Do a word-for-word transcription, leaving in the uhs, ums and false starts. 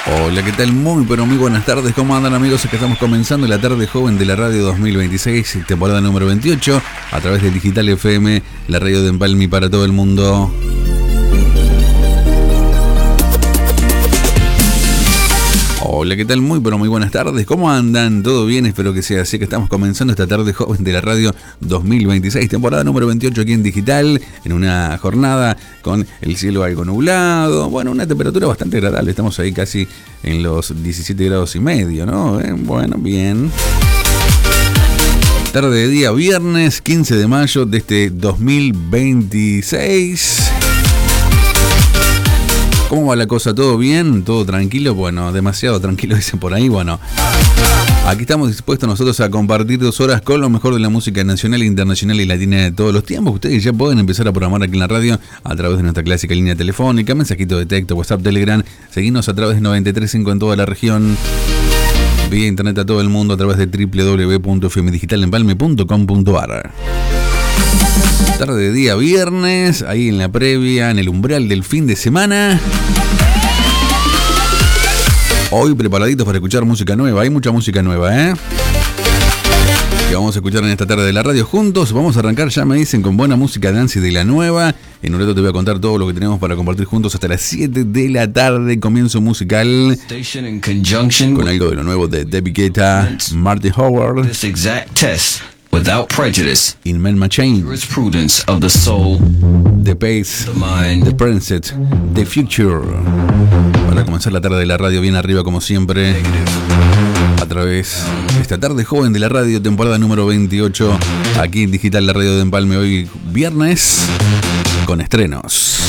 Hola, ¿qué tal? Muy, pero muy buenas tardes. ¿Cómo andan, amigos? Es que estamos comenzando la tarde joven de la radio dos mil veintiséis, temporada número veintiocho, a través de Digital F M, la radio de Empalme para todo el mundo. Hola, ¿qué tal? Muy, pero muy buenas tardes. ¿Cómo andan? ¿Todo bien? Espero que sea así, que estamos comenzando esta tarde joven de la radio dos mil veintiséis, temporada número veintiocho aquí en Digital, en una jornada con el cielo algo nublado. Bueno, una temperatura bastante agradable. Estamos ahí casi en los diecisiete grados y medio, ¿no? ¿Eh? Bueno, bien. Tarde de día, viernes quince de mayo de este dos mil veintiséis. ¿Cómo va la cosa? ¿Todo bien? ¿Todo tranquilo? Bueno, demasiado tranquilo dicen por ahí. Bueno, aquí estamos dispuestos nosotros a compartir dos horas con lo mejor de la música nacional, internacional y latina de todos los tiempos. Ustedes ya pueden empezar a programar aquí en la radio a través de nuestra clásica línea telefónica, mensajito de texto, WhatsApp, Telegram. Seguirnos a través de noventa y tres punto cinco en toda la región. Vía internet a todo el mundo a través de doble u doble u doble u punto f m digital empalme punto com punto a r. Tarde de día viernes, ahí en la previa, en el umbral del fin de semana. Hoy preparaditos para escuchar música nueva, hay mucha música nueva, ¿eh? Que vamos a escuchar en esta tarde de la radio juntos. Vamos a arrancar, ya me dicen, con buena música dance de la nueva. En un rato te voy a contar todo lo que tenemos para compartir juntos hasta las siete de la tarde. Comienzo musical con algo de lo nuevo de David Guetta, Martin Howard. Without prejudice, in Men Machine, jurisprudence of the soul, the pace, the mind, the present, the future. Para comenzar la tarde de la radio bien arriba como siempre, a través de esta tarde joven de la radio, temporada número veintiocho, aquí en Digital, la radio de Empalme, hoy viernes, con estrenos.